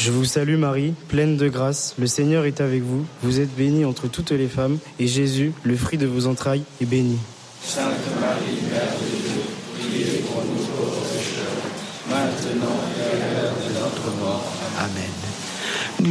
Je vous salue Marie, pleine de grâce, le Seigneur est avec vous. Vous êtes bénie entre toutes les femmes, et Jésus, le fruit de vos entrailles, est béni. Sainte Marie, Mère de Dieu, priez pour nous pauvres pécheurs, maintenant et à l'heure de notre mort. Amen.